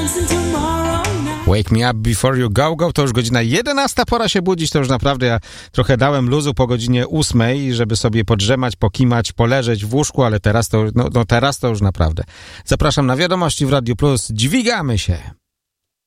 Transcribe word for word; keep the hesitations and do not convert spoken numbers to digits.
Wake me up before you go, go. To już godzina jedenasta, pora się budzić. To już naprawdę ja trochę dałem luzu po godzinie ósmej, żeby sobie podrzemać, pokimać, poleżeć w łóżku, ale teraz to, no, no teraz to już naprawdę. Zapraszam na wiadomości w Radiu Plus. Dźwigamy się.